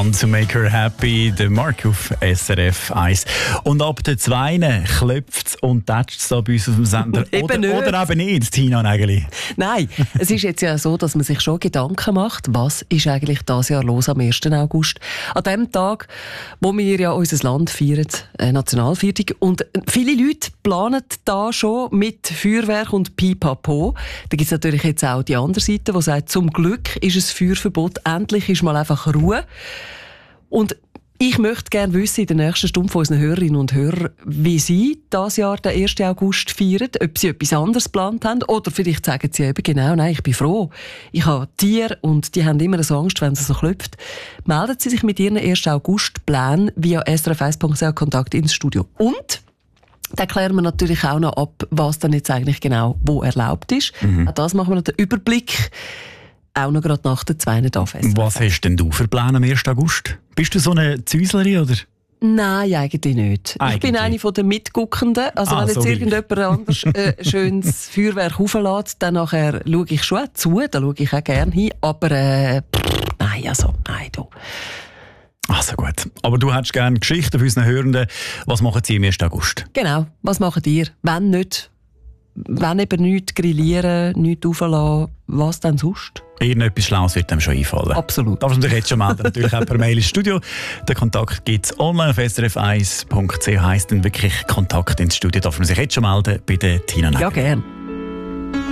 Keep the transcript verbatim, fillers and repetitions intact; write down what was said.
«Fun to make her happy», der Mark auf S R F eins. Und ab der zwei klopft es und tätscht es da bei uns auf dem Sender. oder, oder eben nicht, Tina Nägeli. Nein, es ist jetzt ja so, dass man sich schon Gedanken macht, was ist eigentlich dieses Jahr los am ersten August. An dem Tag, wo wir ja unser Land feiern, äh, Nationalviertig. Und viele Leute planen da schon mit Feuerwerk und Pipapo. Da gibt es natürlich jetzt auch die andere Seite, die sagt, zum Glück ist es Feuerverbot, endlich ist mal einfach Ruhe. Und ich möchte gerne wissen, in der nächsten Stunde von unseren Hörerinnen und Hörern, wie sie dieses Jahr den ersten August feiern, ob sie etwas anderes geplant haben oder vielleicht sagen sie eben genau, nein, ich bin froh, ich habe Tiere und die haben immer so Angst, wenn es so klopft. Melden Sie sich mit Ihren ersten August-Plänen via s r f eins punkt c h Kontakt ins Studio. Und dann klären wir natürlich auch noch ab, was dann jetzt eigentlich genau wo erlaubt ist. Mhm. Auch das machen wir noch den Überblick. Auch noch gerade nach der zweiten Tafel. Was hast denn du für Pläne am ersten August? Bist du so eine Zäuslerin, oder? Nein, eigentlich nicht. Eigentlich. Ich bin eine von den Mitguckenden. Also ah, wenn jetzt so irgendjemand anders äh, schönes Feuerwerk auflässt, dann nachher schaue ich schon auch zu, da schaue ich auch gerne hin. Aber äh, pff, nein, also, nein, du. Also gut. Aber du hättest gerne Geschichten für unsere Hörenden. Was machen Sie am ersten August? Genau. Was macht ihr? Wenn nicht, wenn eben nichts grillieren, nichts auflassen, was denn sonst? Irgendetwas Schlaues wird dem schon einfallen. Absolut. Darfst du dich jetzt schon melden? Natürlich auch per Mail ins Studio. Den Kontakt gibt es online auf s r f eins punkt c h. Heisst dann wirklich Kontakt ins Studio. Darf man sich jetzt schon melden bei der Tina Nägeli. Ja, gerne.